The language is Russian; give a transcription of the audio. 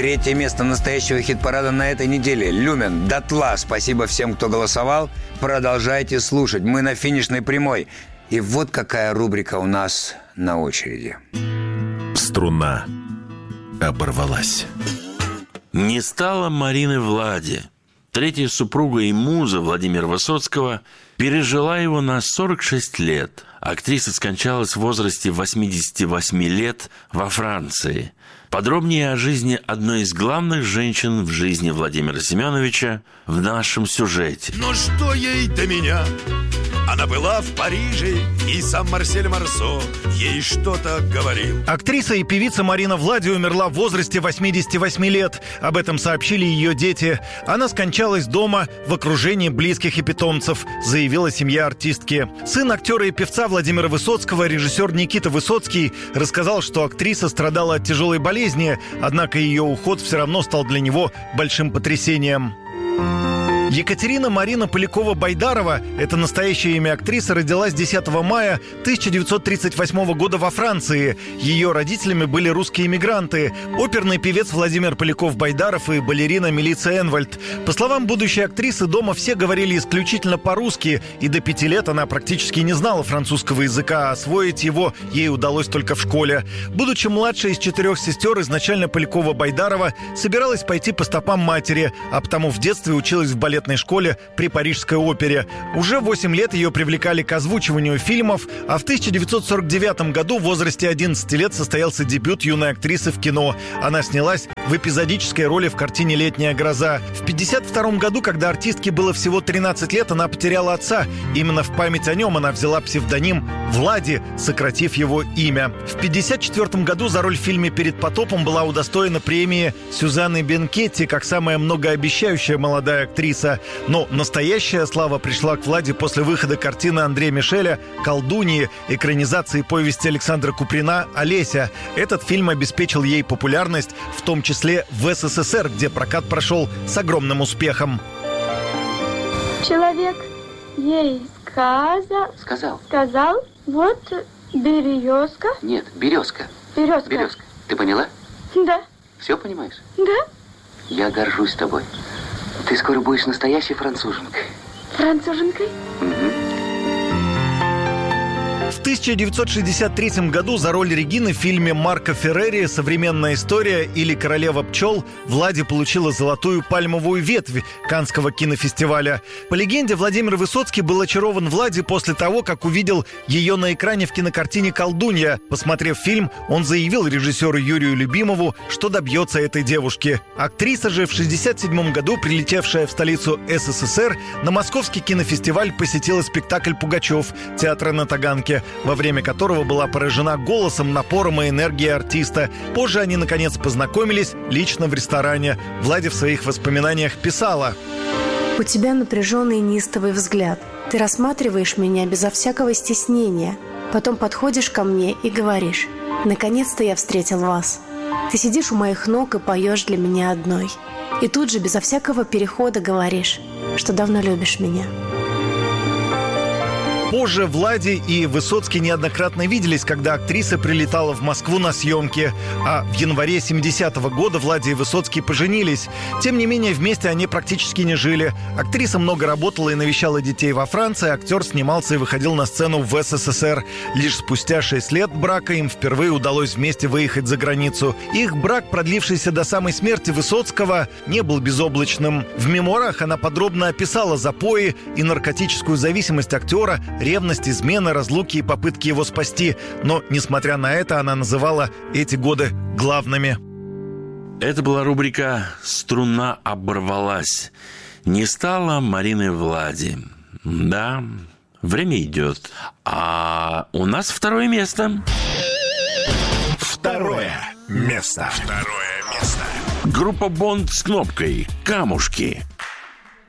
3 место настоящего хит-парада на этой неделе. «Люмен», «Дотла». Спасибо всем, кто голосовал. Продолжайте слушать. Мы на финишной прямой. И вот какая рубрика у нас на очереди. Струна оборвалась. Не стало Марины Влади. Третья супруга и муза Владимира Высоцкого пережила его на 46 лет. Актриса скончалась в возрасте 88 лет во Франции. Подробнее о жизни одной из главных женщин в жизни Владимира Семеновича в нашем сюжете. Но что ей до меня? Она была в Париже, и сам Марсель Марсо ей что-то говорил. Актриса и певица Марина Влади умерла в возрасте 88 лет. Об этом сообщили ее дети. Она скончалась дома в окружении близких и питомцев, заявила семья артистки. Сын актера и певца Владимира Высоцкого, режиссер Никита Высоцкий, рассказал, что актриса страдала от тяжелой болезни, однако ее уход все равно стал для него большим потрясением. Екатерина Марина Полякова-Байдарова, это настоящее имя актрисы, родилась 10 мая 1938 года во Франции. Ее родителями были русские эмигранты, оперный певец Владимир Поляков-Байдаров и балерина Милица Энвальд. По словам будущей актрисы, дома все говорили исключительно по-русски, и до 5 лет она практически не знала французского языка, а освоить его ей удалось только в школе. Будучи младшей из 4 сестер, изначально Полякова-Байдарова собиралась пойти по стопам матери, а потому в детстве училась в балетной школе при Парижской опере. Уже в 8 лет ее привлекали к озвучиванию фильмов, а в 1949 году в возрасте 11 лет состоялся дебют юной актрисы в кино. Она снялась в эпизодической роли в картине «Летняя гроза». В 1952 году, когда артистке было всего 13 лет, она потеряла отца. Именно в память о нем она взяла псевдоним Влади, сократив его имя. В 1954 году за роль в фильме «Перед потопом» была удостоена премии Сюзанны Бенкетти как самая многообещающая молодая актриса. Но настоящая слава пришла к Влади после выхода картины Андрея Мишеля «Колдуньи», экранизации повести Александра Куприна «Олеся». Этот фильм обеспечил ей популярность, в том числе в СССР, где прокат прошел с огромным успехом. Человек ей сказал, вот березка. Нет, березка. Березка. Ты поняла? Да. Все понимаешь? Да. Я горжусь тобой. Ты скоро будешь настоящей француженкой. Француженкой? В 1963 году за роль Регины в фильме Марко Феррери «Современная история» или «Королева пчел» Влади получила золотую пальмовую ветвь Каннского кинофестиваля. По легенде, Владимир Высоцкий был очарован Влади после того, как увидел ее на экране в кинокартине «Колдунья». Посмотрев фильм, он заявил режиссеру Юрию Любимову, что добьется этой девушки. Актриса же в 1967 году, прилетевшая в столицу СССР, на Московский кинофестиваль посетила спектакль «Пугачев» театра на Таганке, во время которого была поражена голосом, напором и энергией артиста. Позже они, наконец, познакомились лично в ресторане. Влади в своих воспоминаниях писала: «У тебя напряженный и неистовый взгляд. Ты рассматриваешь меня безо всякого стеснения. Потом подходишь ко мне и говоришь: наконец-то я встретил вас. Ты сидишь у моих ног и поешь для меня одной. И тут же безо всякого перехода говоришь, что давно любишь меня». Позже Влади и Высоцкий неоднократно виделись, когда актриса прилетала в Москву на съемки. А в январе 70-го года Влади и Высоцкий поженились. Тем не менее, вместе они практически не жили. Актриса много работала и навещала детей во Франции, актер снимался и выходил на сцену в СССР. Лишь спустя 6 лет брака им впервые удалось вместе выехать за границу. Их брак, продлившийся до самой смерти Высоцкого, не был безоблачным. В мемуарах она подробно описала запои и наркотическую зависимость актера, ревность, измены, разлуки и попытки его спасти. Но, несмотря на это, она называла эти годы главными. Это была рубрика «Струна оборвалась». Не стало Марины Влади. Да, время идет. А у нас второе место. Второе место. Группа «Бонд» с кнопкой «Камушки».